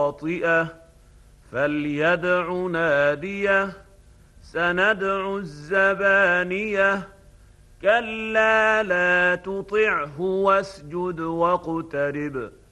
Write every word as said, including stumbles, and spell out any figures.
خاطئة فليدع ناديه سندع الزبانية كلا لا تطعه واسجد واقترب